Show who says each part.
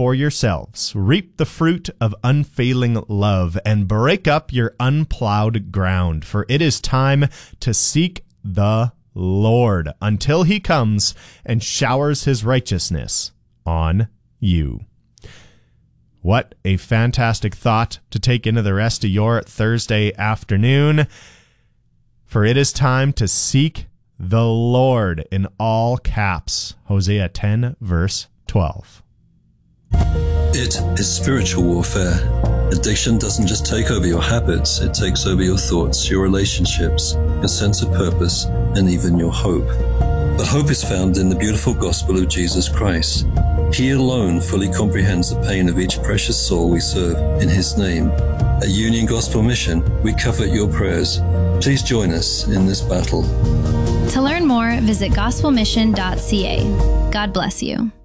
Speaker 1: for yourselves. Reap the fruit of unfailing love and break up your unplowed ground, for it is time to seek the Lord until he comes and showers his righteousness on you. What a fantastic thought to take into the rest of your Thursday afternoon. For it is time to seek the Lord in all caps. Hosea 10, verse 12.
Speaker 2: It is spiritual warfare. Addiction doesn't just take over your habits, it takes over your thoughts, your relationships, your sense of purpose, and even your hope. But hope is found in the beautiful gospel of Jesus Christ. He alone fully comprehends the pain of each precious soul we serve in his name. At Union Gospel Mission, we covet your prayers. Please join us in this battle.
Speaker 3: To learn more, visit gospelmission.ca. God bless you.